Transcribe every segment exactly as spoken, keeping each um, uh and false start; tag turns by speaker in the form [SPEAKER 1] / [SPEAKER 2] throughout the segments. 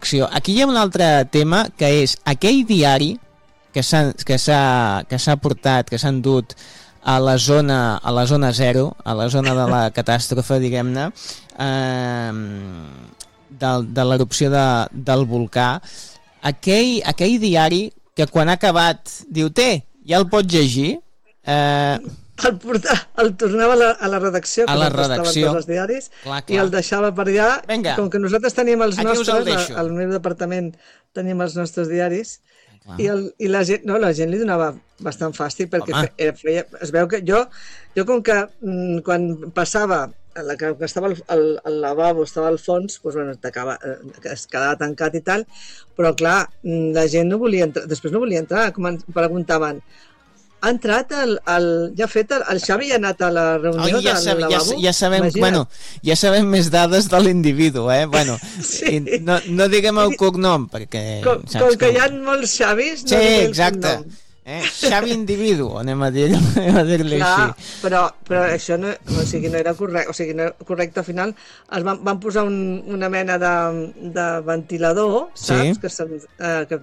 [SPEAKER 1] redacció. Aquí hi ha un altre tema, que és aquell diari que s'ha que s'ha que s'ha portat, que s'ha endut a la zona a la zona zero, a la zona de la catàstrofe, diguem-ne, eh, de, de l'erupció de, del volcà. Aquell, aquell diari que quan ha acabat diu, té, ja el pots llegir. Eh,
[SPEAKER 2] el, portar, el tornava a la, a la redacció,
[SPEAKER 1] a la redacció,
[SPEAKER 2] tots els diaris,
[SPEAKER 1] clar, clar.
[SPEAKER 2] I el deixava per allà.
[SPEAKER 1] Venga,
[SPEAKER 2] com que nosaltres teníem els nostres,
[SPEAKER 1] el
[SPEAKER 2] al meu departament teníem els nostres diaris,
[SPEAKER 1] clar.
[SPEAKER 2] I, el, i la, gent, no, la gent li donava bastant fàstic, perquè fe, feia, es veu que jo, jo com que mm, quan passava, la, que, que estava el, el, el lavabo estava al fons, doncs, bueno, tacava, es quedava tancat i tal, però clar, la gent no volia entrar, després no volia entrar, com em preguntaven, ha entrat el, el ja ha fet el, el Xavi ha anat a la reunió oh, ja del sab, lavabo?
[SPEAKER 1] Ja, ja sabem, bueno, ja sabem més dades de l'individu, eh? Bueno, sí. no, no diguem el cognom, perquè...
[SPEAKER 2] Com, com que com... hi ha molts Xavis, no
[SPEAKER 1] sí, exacte. Eh? Xavi individu, anem a dir-li dir així.
[SPEAKER 2] Però, però això no, o sigui, no era correcte, o sigui, no era correcte, al final es van, van posar un, una mena de, de ventilador, saps? Sí. Que, se, eh, que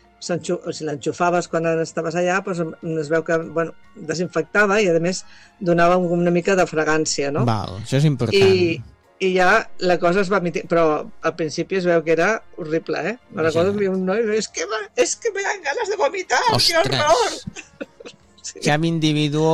[SPEAKER 2] o si l'enxufaves quan estaves allà, doncs es veu que bueno, desinfectava i a més donava una mica de fragància, no?
[SPEAKER 1] Val, això és important.
[SPEAKER 2] I, i ja la cosa es va emitir, però al principi es veu que era horrible, eh? Me recordo que un noi, és que, és que me dan ganes de vomitar, que horror!
[SPEAKER 1] Sí. Xavi individu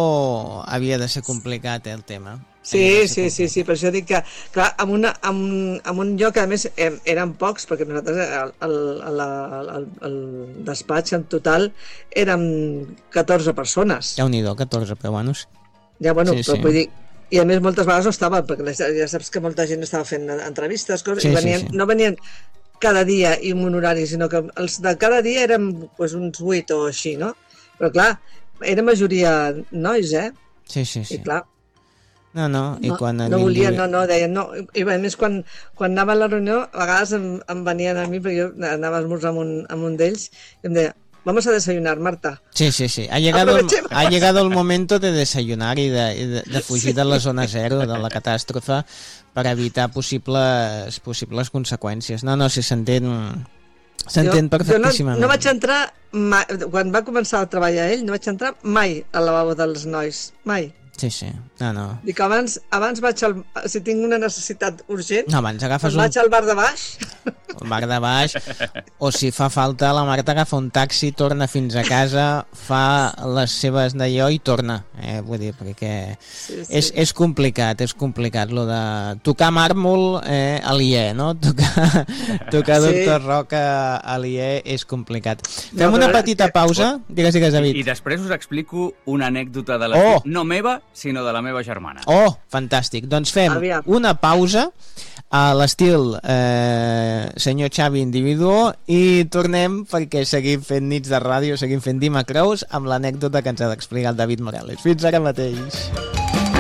[SPEAKER 1] havia de ser complicat, eh, el tema.
[SPEAKER 2] Sí, sí, sí, sí, per això dic que, clar, en, una, en, en un lloc que a més eren pocs, perquè nosaltres el, el, el, el despatx en total érem catorze persones.
[SPEAKER 1] Déu-n'hi-do, catorze peruanos.
[SPEAKER 2] Ja, bueno,
[SPEAKER 1] sí,
[SPEAKER 2] però
[SPEAKER 1] sí.
[SPEAKER 2] vull dir, i a més moltes vegades no estaven, perquè ja saps que molta gent estava fent entrevistes, coses, sí, i venien, sí, sí. no venien cada dia i en un horari, sinó que els de cada dia érem pues, uns vuit o així, no? Però clar, era majoria nois, eh?
[SPEAKER 1] Sí, sí, sí.
[SPEAKER 2] I clar,
[SPEAKER 1] No, no, i
[SPEAKER 2] no,
[SPEAKER 1] quan...
[SPEAKER 2] no volien, no, no, deien no. I a més, quan, quan anava a la reunió, a vegades em, em venien a mi, perquè jo anava a esmorzar amb un, amb un d'ells, i em deia, vamos a desayunar, Marta.
[SPEAKER 1] Sí, sí, sí. Ha llegado, el, ha llegado el momento de desayunar i de, de, de fugir sí. de la zona zero, de la catàstrofe, per evitar possibles, possibles conseqüències. No, no, si s'entén... S'entén perfectíssimament.
[SPEAKER 2] Jo no, no vaig entrar, mai, quan va començar a treballar ell, no vaig entrar mai al lavabo dels nois, mai.
[SPEAKER 1] Sí, sí, no, no.
[SPEAKER 2] Dic, abans, abans vaig al... Si tinc una necessitat urgent,
[SPEAKER 1] no, abans agafes un...
[SPEAKER 2] vaig al bar de baix.
[SPEAKER 1] Al bar de baix, o si fa falta, la Marta agafa un taxi, torna fins a casa, fa les seves d'allò i torna. Eh? Vull dir, perquè sí, sí. És, és complicat, és complicat, lo de tocar màrmol eh, aliè, no? Tocar, tocar sí. Doctor Roca aliè és complicat. Fem no, una petita pausa. Digues, digues, David.
[SPEAKER 3] I, I després us explico una anècdota de la oh. no meva, sinó de la meva germana.
[SPEAKER 1] Oh, fantàstic. Doncs fem Aviam. una pausa a l'estil eh, senyor Xavi individu i tornem perquè seguim fent nits de ràdio, seguim fent Dimacrous amb l'anècdota que ens ha d'explicar el David Morales. Fins ara mateix.